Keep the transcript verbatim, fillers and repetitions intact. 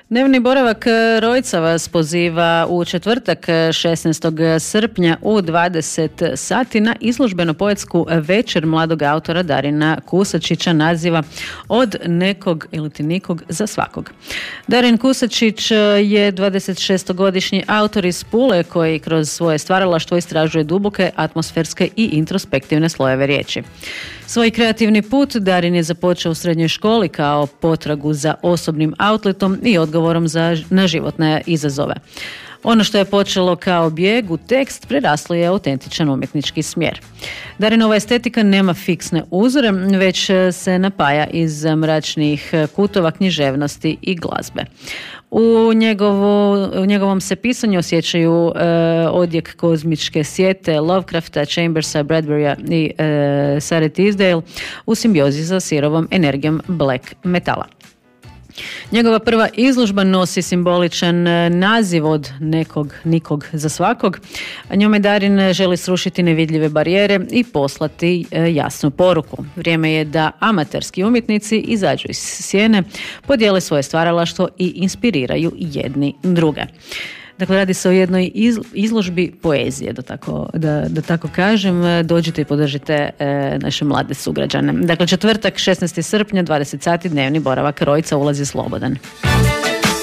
Dnevni boravak Rojca vas poziva u četvrtak šesnaestog srpnja u dvadeset sati na izložbeno poetsku večer mladog autora Darina Kusačića naziva Od nekog ili ti nikog za svakog. Darin Kusačić je dvadesetšestogodišnji autor iz Pule koji kroz svoje stvaralaštvo istražuje duboke, atmosferske i introspektivne slojeve riječi. Svoj kreativni put Darin je započeo u srednjoj školi kao potragu za osobnim outletom i odgovorom za, na životne izazove. Ono što je počelo kao bijeg u tekst preraslo je autentičan umjetnički smjer. Darinova estetika nema fiksne uzore, već se napaja iz mračnih kutova književnosti i glazbe. U, njegovo, u njegovom se pisanju osjećaju e, odjek kozmičke sjete Lovecrafta, Chambersa, Bradburya i e, Sarah Teasdale u simbiozi sa sirovom energijom black metala. Njegova prva izložba nosi simboličan naziv Od nekog, nikog za svakog. Njome Darin želi srušiti nevidljive barijere i poslati jasnu poruku. Vrijeme je da amaterski umjetnici izađu iz sjene, podijele svoje stvaralaštvo i inspiriraju jedni druge. Dakle, radi se o jednoj izložbi poezije, da tako, da, da tako kažem. Dođite i podržite e, naše mlade sugrađane. Dakle, četvrtak, šesnaestog srpnja, dvadeset sati, dnevni boravak Rojca, ulaz je slobodan.